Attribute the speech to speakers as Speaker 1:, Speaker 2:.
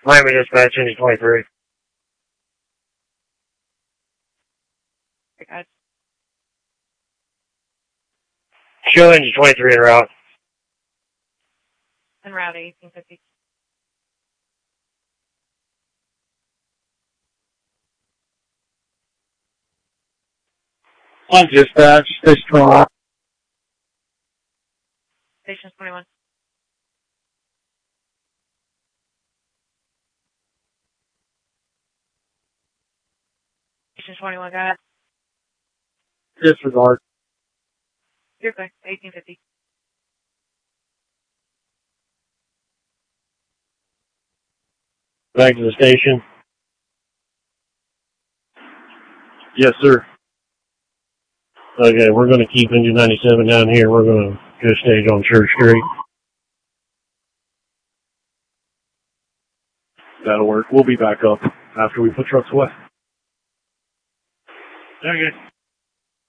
Speaker 1: Miami Dispatch, engine 23.
Speaker 2: Okay.
Speaker 1: Show engine 23 en route.
Speaker 2: En route 1850.
Speaker 1: On dispatch, station 21.
Speaker 2: Station 21. Station 21, go ahead.
Speaker 1: Disregard.
Speaker 2: You're clear. 1850.
Speaker 1: Back to the station. Yes, sir. Okay, we're going to keep engine 97 down here. We're going to go stage on Church Street. That'll work. We'll be back up after we put trucks away. Okay.